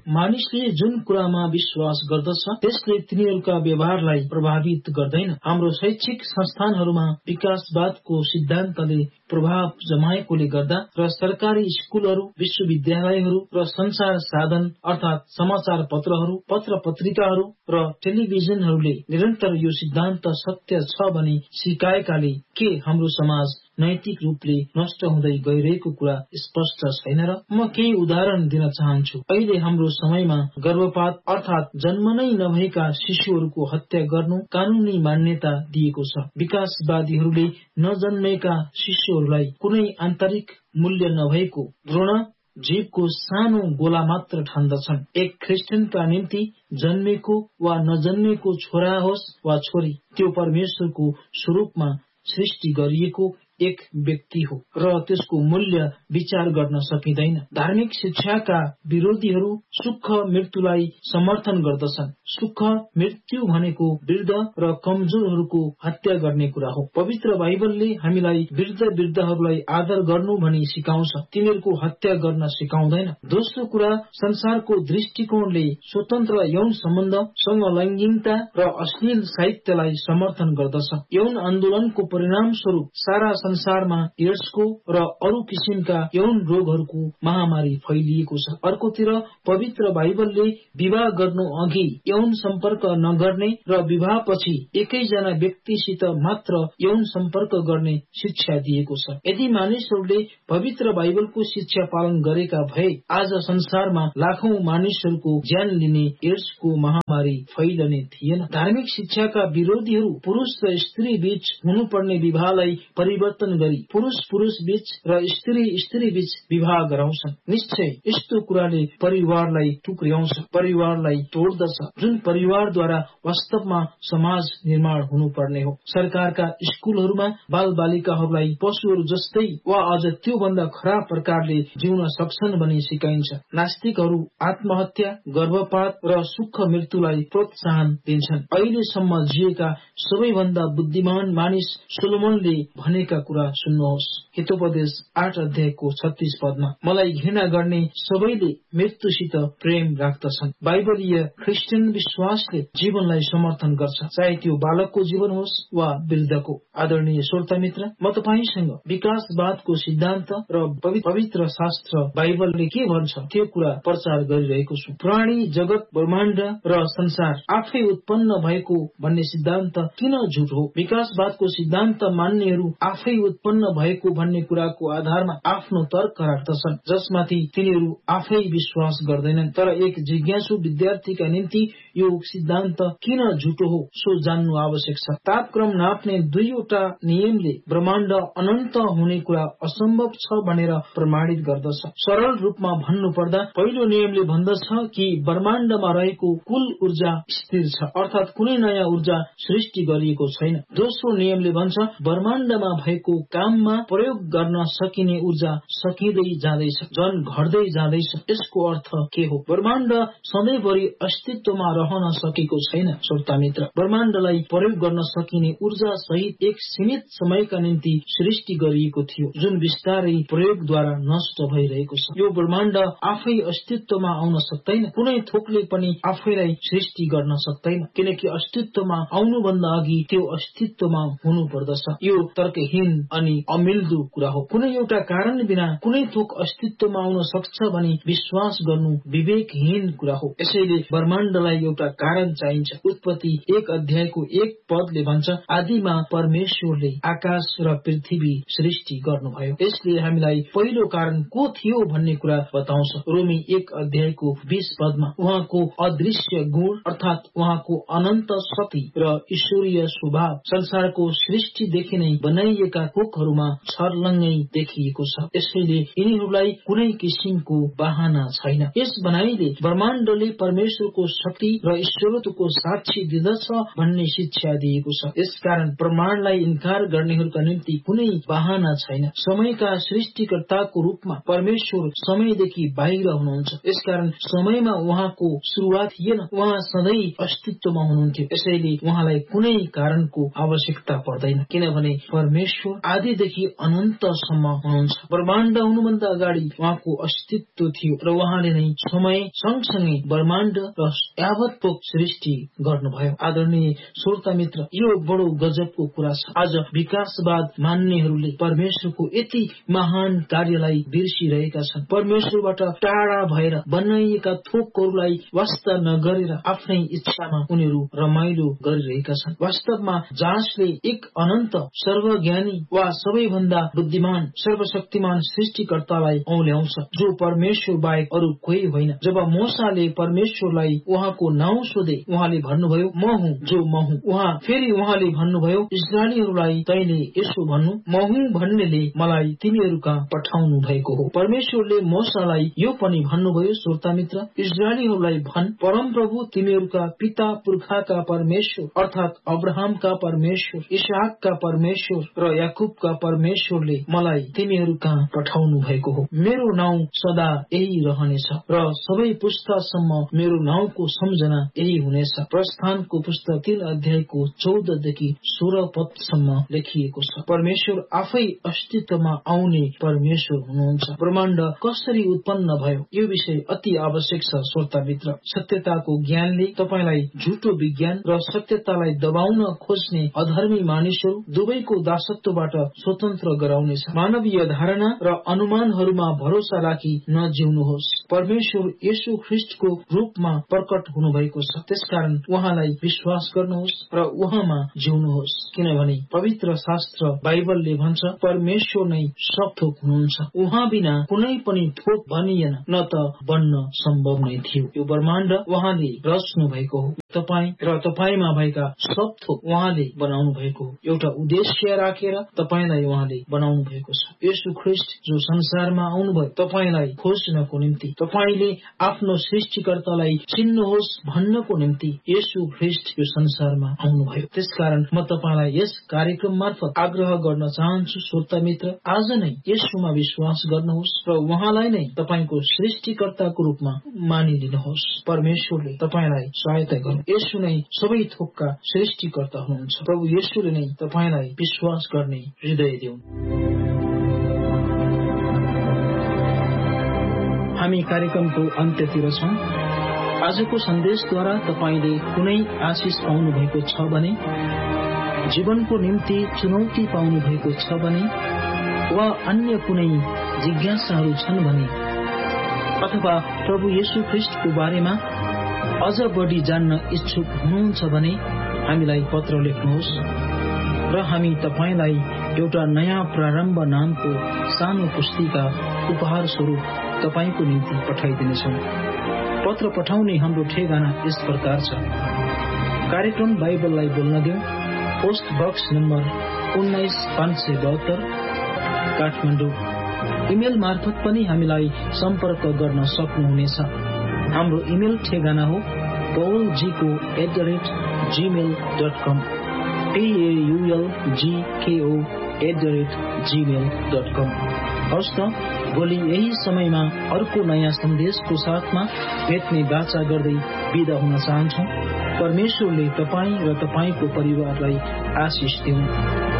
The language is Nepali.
मानिसले जुन कुरामा विश्वास गर्दछ त्यसले तिनीहरूका व्यवहारलाई प्रभावित गर्दैन। हाम्रो शैक्षिक संस्थानहरूमा विकासवादको सिद्धान्तले प्रभाव जमाएकोले गर्दा र सरकारी स्कुलहरू, विश्वविद्यालयहरू र संचार साधन अर्थात समाचार पत्रहरू, पत्र पत्रिकाहरू र टेलिभिजनहरूले निरन्तर यो सिद्धान्त सत्य छ भनी सिकाएकाले के हाम्रो समाज नैतिक रूपले नष्ट हुँदै गइरहेको कुरा स्पष्ट छैन र? म केही उदाहरण दिन चाहन्छु। अहिले हाम्रो समयमा गर्भपात अर्थात जन्म नै नभएका शिशुहरूको हत्या गर्नु कानूनी मान्यता दिएको छ। विकासवादीहरूले नजन्मेका शिशुहरूलाई कुनै आन्तरिक मूल्य नभएको भ्रूण जीवको सानो गोला मात्र ठान्दछन्। एक ख्रिस्टियनका निम्ति जन्मेको वा नजन्मेको छोरा होस् वा छोरी, त्यो परमेश्वरको स्वरूपमा सृष्टि गरिएको एक व्यक्ति हो र त्यसको मूल्य विचार गर्न सकिँदैन। धार्मिक शिक्षाका विरोधीहरू सुख मृत्युलाई समर्थन गर्दछन्। सुख मृत्यु भनेको वृद्ध र कमजोरहरूको हत्या गर्ने कुरा हो। पवित्र बाइबलले हामीलाई वृद्धहरूलाई आदर गर्नु भनी सिकाउँछ, तिनीहरूको हत्या गर्न सिकाउँदैन। दोस्रो कुरा, संसारको दृष्टिकोणले स्वतन्त्र यौन सम्बन्ध, समलैङ्गिकता र अश्लील साहित्यलाई समर्थन गर्दछ। यौन आन्दोलनको परिणाम स्वरूप सारा संसारमा एड्सको र अरू किसिमका यौन रोगहरूको महामारी फैलिएको छ। अर्कोतिर पवित्र बाइबलले विवाह गर्नु अघि यौन सम्पर्क नगर्ने र विवाहपछि एकैजना व्यक्तिसित मात्र यौन सम्पर्क गर्ने शिक्षा दिएको छ। यदि मानिसहरूले पवित्र बाइबलको शिक्षा पालन गरेका भए आज संसारमा लाखौं मानिसहरूको ज्यान लिने एड्सको महामारी फैलने थिएन। धार्मिक शिक्षाका विरोधीहरू पुरुष र स्त्री बीच हुनुपर्ने विवाहलाई परिवर्तन गरी पुरुष बीच र स्त्री बीच विवाह गराउँछन्। निश्चय यस्तो कुराले परिवारलाई टुक्र्याउँछ, परिवारलाई तोड्दछ, जुन परिवारद्वारा वास्तवमा समाज निर्माण हुनुपर्ने हो। सरकारका स्कुलहरूमा बाल बालिकाहरूलाई पशुहरू जस्तै वा अझ त्यो भन्दा खराब प्रकारले जिउन सक्छन् भनी सिकाइन्छ। नास्तिकहरू आत्महत्या, गर्भपात र सुख मृत्युलाई प्रोत्साहन दिन्छन्। अहिलेसम्म जिएका सबैभन्दा बुद्धिमान मानिस सोलोमनले भनेका कुरा सुन्नुहोस्। हितोपदेश 8 अध्यायको 36 पदमा, मलाई घृणा गर्ने सबैले मृत्युसित प्रेम राख्दछन्। बाइबलीय ख्रिस्टियन विश्वासले जीवनलाई समर्थन गर्छ, चाहे त्यो बालकको जीवन होस् वा वृद्धको। आदरणीय श्रोता मित्र, म तपाईसँग विकासवादको सिद्धान्त र पवित्र शास्त्र बाइबलले के भन्छ त्यो कुरा प्रचार गरिरहेको छु। प्राणी, जगत, ब्रह्माण्ड र संसार आफै उत्पन्न भएको भन्ने सिद्धान्त किन झुट हो? विकासवादको सिद्धान्त मान्नेहरू आफै उत्पन्न भएको भन्ने कुराको आधारमा आफ्नो तर्क राख्दछन्, जसमाथि तिनीहरू आफै विश्वास गर्दैनन्। तर एक जिज्ञासु विद्यार्थीका निम्ति यो सिद्धान्त किन झुटो हो सो जान्नु आवश्यक छ। तापक्रम नाप्ने दुईवटा नियमले ब्रह्माण्ड अनन्त हुने कुरा असम्भव छ भनेर प्रमाणित गर्दछ। सरल रूपमा भन्नुपर्दा पहिलो नियमले भन्दछ कि ब्रह्माण्डमा रहेको कुल ऊर्जा स्थिर छ, अर्थात कुनै नयाँ ऊर्जा सृष्टि गरिएको छैन। दोस्रो नियमले भन्छ ब्रह्माण्डमा भएको काममा प्रयोग गर्न सकिने ऊर्जा सकिँदै जाँदैछ, झन् घट्दै जाँदैछ। यसको अर्थ के हो? ब्रह्माण्ड सधैँभरि अस्तित्वमा रहन सकेको छैन। श्रोता मित्र, ब्रह्माण्डलाई प्रयोग गर्न सकिने ऊर्जा सहित एक सीमित समयका निम्ति सृष्टि गरिएको थियो, जुन बिस्तारै प्रयोगद्वारा नष्ट भइरहेको छ। यो ब्रह्माण्ड आफै अस्तित्वमा आउन सक्दैन, कुनै थोकले पनि आफैलाई सृष्टि गर्न सक्दैन, किनकि अस्तित्वमा आउनुभन्दा अघि त्यो अस्तित्वमा हुनु पर्दछ। यो तर्कहीन अनि अमिल्दो कुरा हो। कुनै एउटा कारण बिना कुनै थोक अस्तित्वमा आउन सक्छ भनी विश्वास गर्नु विवेकहीन कुरा हो। यसैले ब्रह्माण्डलाई एउटा कारण चाहिन्छ। उत्पत्ति 1 अध्यायको 1 पदले भन्छ, आदिमा परमेश्वरले आकाश र पृथ्वी सृष्टि गर्नुभयो। यसले हामीलाई पहिलो कारण को थियो भन्ने कुरा बताउँछ। रोमी 1 अध्यायको 20 पदमा उहाँको अदृश्य गुण अर्थात उहाँको अनन्त शक्ति र ईश्वरीय स्वभाव संसारको सृष्टिदेखि नै बनाइएका थोकहरूमा छर्लङ्गै देखिएको छ। यसैले यिनीहरूलाई कुनै किसिमको बहाना छैन। यस बनाइले ब्रह्माण्डले परमेश्वरको शक्ति र ईश्वरत्वको साक्षी दिँदछ भन्ने शिक्षा दिएको छ। यसकारण प्रमाणलाई इन्कार गर्नेहरूका निम्ति कुनै बहाना छैन। समयका सृष्टिकर्ताको रूपमा परमेश्वर समयदेखि बाहिर हुनुहुन्छ। यसकारण समयमा उहाँको सुरुवात थिएन, उहाँ सधैँ अस्तित्वमा हुनुहुन्थ्यो। यसैले उहाँलाई कुनै कारणको आवश्यकता पर्दैन, किनभने परमेश्वर परमेश्वर आदिदेखि अनन्तसम्म हुनुहुन्छ। ब्रह्माण्ड हुनुभन्दा अगाडि उहाँको अस्तित्व थियो र उहाँले नै समय सँगसँगै ब्रह्माण्ड र यावतको सृष्टि गर्नुभयो। आदरणीय श्रोता मित्र, यो बडो गजबको कुरा छ। आज विकासवाद मान्नेहरूले परमेश्वरको यति महान कार्यलाई बिर्सिरहेका छन्। परमेश्वरबाट टाढा भएर बनाइएका थोकहरूलाई वास्ता नगरेर आफ्नै इच्छामा उनीहरू रमाइलो गरिरहेका छन्। वास्तवमा जसले एक अनन्त सर्वज्ञानी वा सबैभन्दा बुद्धिमान सर्वशक्तिमान सृष्टिकर्तालाई औल्याउँछ, जो परमेश्वर बाहेक अरू कोही होइन। जब मूसाले परमेश्वरलाई उहाँको नाउँ सोधे, उहाँले भन्नुभयो, म हुँ जो म हुँ। फेरि उहाँले भन्नुभयो, इस्राएलीहरूलाई तैले यसो भन्नु, म हुँ भन्नेले मलाई तिमीहरू कहाँ पठाउनु भएको हो। परमेश्वरले मूसालाई यो पनि भन्नुभयो, श्रोता मित्र, इस्राएलीहरूलाई भन्, परमप्रभु तिमीहरूका पिता पुर्खाका परमेश्वर अर्थात अब्राहमका परमेश्वर, इसाकका परमेश्वर र याकुबका परमेश्वरले मलाई तिमीहरू कहाँ पठाउनु भएको हो। मेरो नाउँ सदा यही रहनेछ र सबै पुस्तासम्म मेरो नाउँको सम्झना यही हुनेछ। प्रस्थानको पुस्तक 3 अध्यायको 14 देखि 16 पदसम्म लेखिएको छ। परमेश्वर आफै अस्तित्वमा आउने परमेश्वर हुनुहुन्छ। ब्रह्माण्ड कसरी उत्पन्न भयो, यो विषय अति आवश्यक छ। श्रोता मित्र, सत्यताको ज्ञानले तपाईलाई झुटो विज्ञान र सत्यतालाई दबाउन खोज्ने अधर्मी मानिसहरू दुवैको दासत्वबाट स्वतन्त्र गराउनेछ। मानवीय धारणा र अनुमानहरूमा भरोसा राखी नजिउनुहोस्। परमेश्वर येशू ख्रिस्टको रूपमा प्रकट हुनुभएको छ, त्यसकारण उहाँलाई विश्वास गर्नुहोस् र उहाँमा जिउनुहोस्। किनभने पवित्र शास्त्र बाइबलले भन्छ, परमेश्वर नै सब थोक हुनुहुन्छ। उहाँ बिना कुनै पनि थोक बनिएन, न त बन्न सम्भव नै थियो। यो ब्रह्माण्ड उहाँले रच्नु भएको हो। तपाईँ र तपाईँमा भएका सब थोक उहाँले बनाउनु भएको हो। एउटा उद्देश्य राखेर तपाईलाई उहाँले बनाउनु भएको छ। येशू ख्रिस्ट जो संसारमा आउनुभयो तपाईलाई खोज्नको निम्ति, तपाईले आफ्नो सृष्टिकर्तालाई चिन्नुहोस् भन्नको निम्ति येशू ख्रिस्ट यो संसारमा आउनुभयो। त्यसकारण म तपाईलाई यस कार्यक्रम मार्फत आग्रह गर्न चाहन्छु, श्रोता मित्र, आज नै येशूमा विश्वास गर्नुहोस् र उहाँलाई नै तपाईको सृष्टिकर्ताको रूपमा मानिलिनुहोस्। परमेश्वरले तपाईलाई सहायता गर्नु। येशू नै सबै थोकका सृष्टिकर्ता हुनुहुन्छ। प्रभु येशूले नै तपाईलाई विश्वास गर्ने हृदय दिउन्। हामी कार्यक्रमको अन्त्यतिर छौं। आजको सन्देशद्वारा तपाईले कुनै आशिष पाउनु भएको छ भने, जीवनको निम्ति चुनौती पाउनु भएको छ भने, वा अन्य कुनै जिज्ञासाहरू छन् भने, अथवा प्रभु येशू ख्रिस्टको बारेमा अझ बढी जान्न इच्छुक हुनुहुन्छ भने हामीलाई पत्र लेख्नुहोस् र हामी तपाईलाई एउटा नयाँ प्रारम्भ नामको सानो पुस्तिका उपहार स्वरूप तपाईको निम्ति पठाइदिनेछौँ। पत्र पठाउने हाम्रो ठेगाना यस प्रकार छ। कार्यक्रम बाइबललाई बोल्न दिउँ, post box number 19,572, Kathmandu. Email मार्फत पनि हामीलाई सम्पर्क गर्न सक्नुहुनेछ। हाम्रो इमेल ठेगाना हो paulgko@gmail.com, paulgko@gmail.com। हवस् त, भोलि यही समयमा अर्को नयाँ सन्देशको साथमा भेट्ने बाचा गर्दै बिदा हुन चाहन्छौँ। परमेश्वरले तपाईँ र तपाईको परिवारलाई आशिष दिउन्।